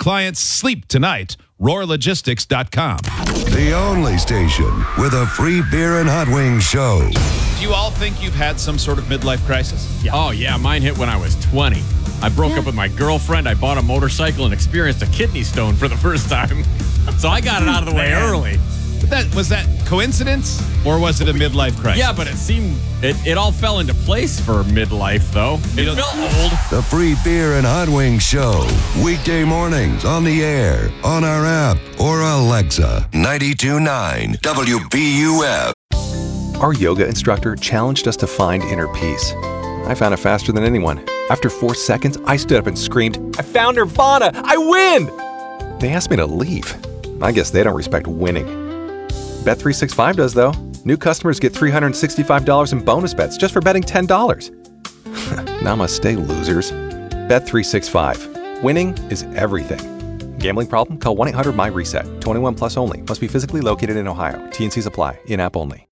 clients sleep tonight. RoarLogistics.com. The only station with a free beer and hot wings show. Do you all think you've had some sort of midlife crisis? Yeah. Oh, yeah. Mine hit when I was 20. I broke up with my girlfriend. I bought a motorcycle and experienced a kidney stone for the first time. So I got it out of the way early. But was that coincidence or was it a midlife crisis? Yeah, but it seemed it all fell into place for midlife, though. It felt old. The free beer and hot wings show. Weekday mornings on the air, on our app, or Alexa. 92.9 WBUF. Our yoga instructor challenged us to find inner peace. I found it faster than anyone. After 4 seconds, I stood up and screamed, "I found Nirvana! I win!" They asked me to leave. I guess they don't respect winning. Bet365 does, though. New customers get $365 in bonus bets just for betting $10. Namaste, losers. Bet365. Winning is everything. Gambling problem? Call 1-800-MY-RESET. 21 plus only. Must be physically located in Ohio. T&Cs apply. In-app only.